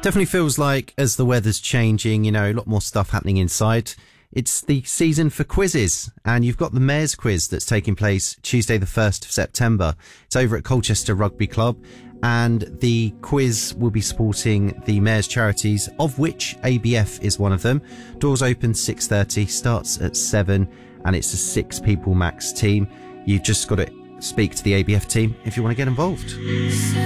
Definitely feels like as the weather's changing, you know, a lot more stuff happening inside. It's the season for quizzes, and you've got the Mayor's Quiz that's taking place Tuesday the 1st of September. It's over at Colchester Rugby Club, and the quiz will be supporting the Mayor's charities, of which ABF is one of them. Doors open 6:30, starts at 7, and it's a 6-people max team. You've just got to speak to the ABF team if you want to get involved.